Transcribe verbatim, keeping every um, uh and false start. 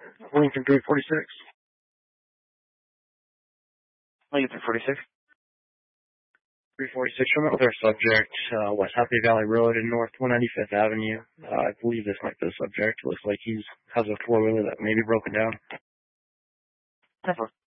Lincoln three forty-six. Lincoln three forty-six. three forty-six, from another subject, uh, West Happy Valley Road and North one ninety-fifth Avenue. Uh, I believe this might be the subject. Looks like he's has a four-wheeler that may be broken down. Never.